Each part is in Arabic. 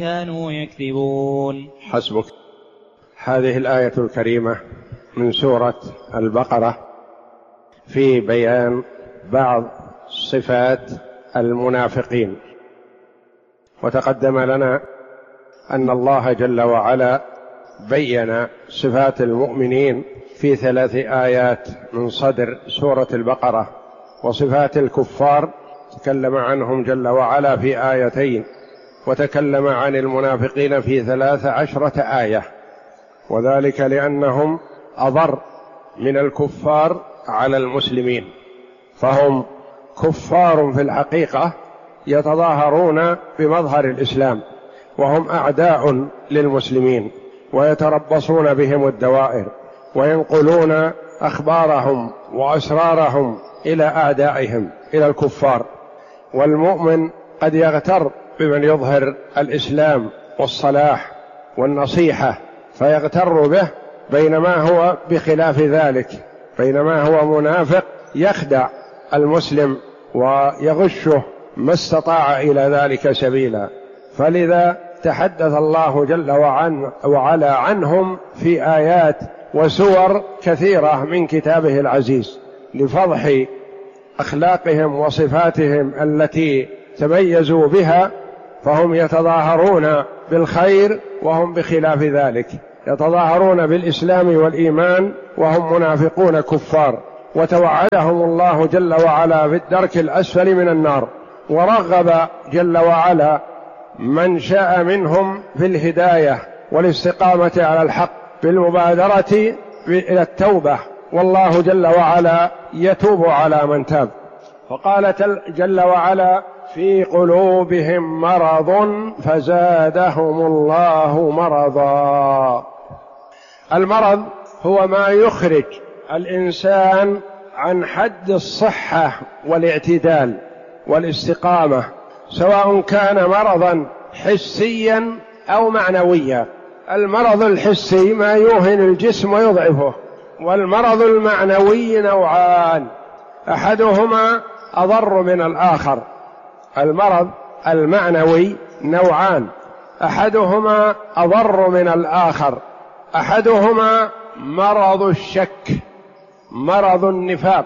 كانوا يكذبون. حسبك. هذه الآية الكريمة من سورة البقرة في بيان بعض صفات المنافقين، وتقدم لنا أن الله جل وعلا بين صفات المؤمنين في 3 آيات من صدر سورة البقرة، وصفات الكفار تكلم عنهم جل وعلا في 2 وتكلم عن المنافقين في 13 آية، وذلك لأنهم أضر من الكفار على المسلمين، فهم كفار في الحقيقة يتظاهرون بمظهر الإسلام، وهم أعداء للمسلمين ويتربصون بهم الدوائر وينقلون أخبارهم وأسرارهم إلى أعدائهم إلى الكفار. والمؤمن قد يغتر بمن يظهر الإسلام والصلاح والنصيحة فيغتر به، بينما هو بخلاف ذلك، بينما هو منافق يخدع المسلم ويغشه ما استطاع إلى ذلك سبيلا. فلذا تحدث الله جل وعلا عنهم في آيات وسور كثيرة من كتابه العزيز لفضح أخلاقهم وصفاتهم التي تميزوا بها، فهم يتظاهرون بالخير وهم بخلاف ذلك، يتظاهرون بالإسلام والإيمان وهم منافقون كفار، وتوعدهم الله جل وعلا في الدرك الأسفل من النار، ورغب جل وعلا من شاء منهم في الهداية والاستقامة على الحق بالمبادرة إلى التوبة، والله جل وعلا يتوب على من تاب. فقال جل وعلا: في قلوبهم مرض فزادهم الله مرضا. المرض هو ما يخرج الإنسان عن حد الصحة والاعتدال والاستقامة، سواء كان مرضا حسيا أو معنويا. المرض الحسي ما يوهن الجسم ويضعفه، والمرض المعنوي نوعان، أحدهما أضر من الآخر. المرض المعنوي نوعان، أحدهما أضر من الآخر. أحدهما مرض الشك، مرض النفاق.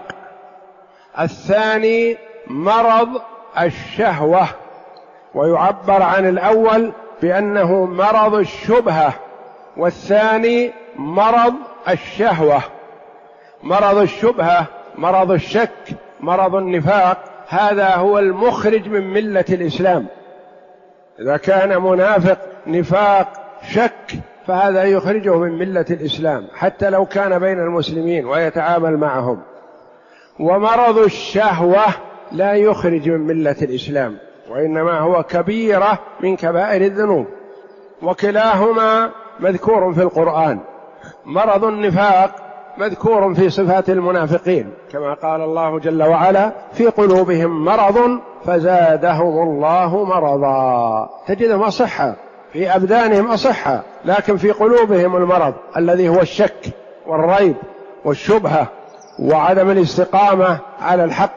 الثاني مرض الشهوة، ويعبر عن الأول بأنه مرض الشبهة، والثاني مرض الشهوة. مرض الشبهة، مرض الشك، مرض النفاق، هذا هو المخرج من ملة الإسلام. إذا كان منافق نفاق شك فهذا يخرجه من ملة الإسلام حتى لو كان بين المسلمين ويتعامل معهم. ومرض الشهوة لا يخرج من ملة الإسلام، وإنما هو كبيرة من كبائر الذنوب، وكلاهما مذكور في القرآن. مرض النفاق مذكور في صفات المنافقين، كما قال الله جل وعلا: في قلوبهم مرض فزادهم الله مرضا. تجدهم أصحة، في أبدانهم أصحة، لكن في قلوبهم المرض الذي هو الشك والريب والشبهة وعدم الاستقامة على الحق.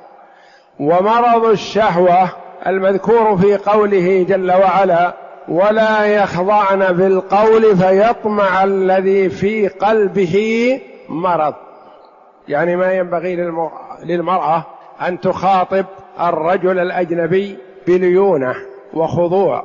ومرض الشهوة المذكور في قوله جل وعلا: ولا يخضعن بالقول فيطمع الذي في قلبه مرض. يعني ما ينبغي للمرأة أن تخاطب الرجل الأجنبي بليونة وخضوع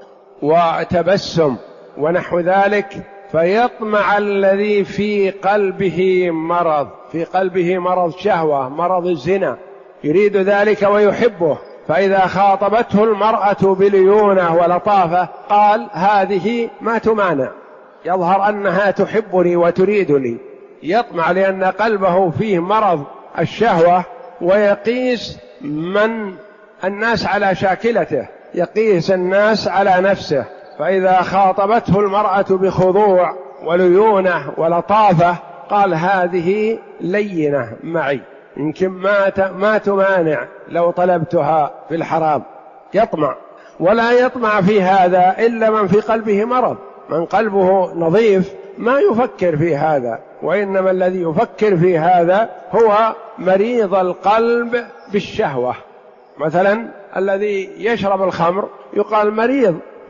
وتبسم ونحو ذلك، فيطمع الذي في قلبه مرض. في قلبه مرض شهوة، مرض الزنا، يريد ذلك ويحبه، فإذا خاطبته المرأة بليونة ولطافة قال: هذه ما تمانع، يظهر أنها تحبني وتريدني. يطمع لأن قلبه فيه مرض الشهوة، ويقيس من الناس على شاكلته، يقيس الناس على نفسه. فإذا خاطبته المرأة بخضوع وليونة ولطافة قال: هذه لينة معي، يمكن ما تمانع لو طلبتها في الحرام. يطمع، ولا يطمع في هذا إلا من في قلبه مرض. من قلبه نظيف ما يفكر في هذا، وإنما الذي يفكر في هذا هو مريض القلب بالشهوة. مثلا الذي يشرب الخمر يقال مريض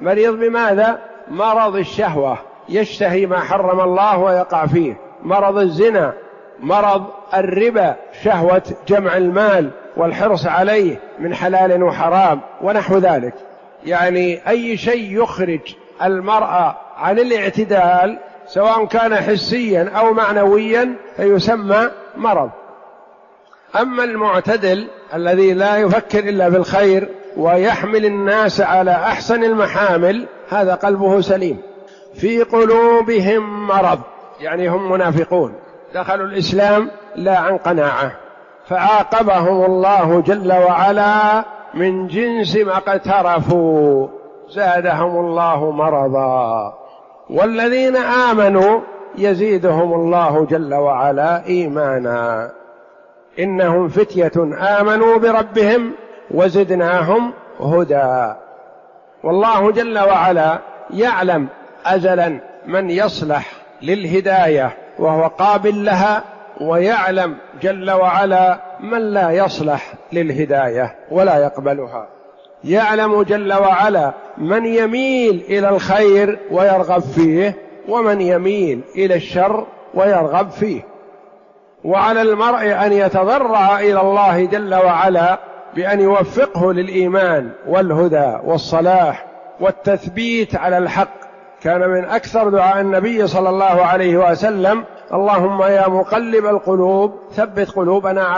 مريض بماذا؟ مرض الشهوة، يشتهي ما حرم الله ويقع فيه، مرض الزنا، مرض الربا، شهوة جمع المال والحرص عليه من حلال وحرام ونحو ذلك. يعني أي شيء يخرج المرأة عن الاعتدال سواء كان حسيا أو معنويا فيسمى مرض. أما المعتدل الذي لا يفكر إلا بالخير ويحمل الناس على أحسن المحامل، هذا قلبه سليم. في قلوبهم مرض، يعني هم منافقون، دخلوا الإسلام لا عن قناعة، فعاقبهم الله جل وعلا من جنس ما اقترفوا، زادهم الله مرضا. والذين آمنوا يزيدهم الله جل وعلا إيمانا، إنهم فتية آمنوا بربهم وزدناهم هدى. والله جل وعلا يعلم أزلا من يصلح للهداية وهو قابل لها، ويعلم جل وعلا من لا يصلح للهداية ولا يقبلها. يعلم جل وعلا من يميل إلى الخير ويرغب فيه، ومن يميل إلى الشر ويرغب فيه. وعلى المرء أن يتضرع إلى الله جل وعلا بأن يوفقه للإيمان والهدى والصلاح والتثبيت على الحق. كان من أكثر دعاء النبي صلى الله عليه وسلم: اللهم يا مقلب القلوب ثبت قلوبنا